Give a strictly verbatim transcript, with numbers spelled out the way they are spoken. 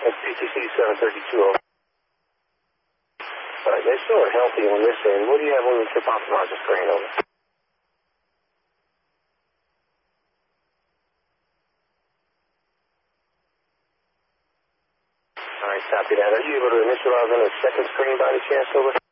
That's P T C seven thirty-two, over. All right, they still are healthy on this end. What do you have on the trip optimizer screen, over? All right, copy that. Are you able to initialize on the second screen by any chance, over?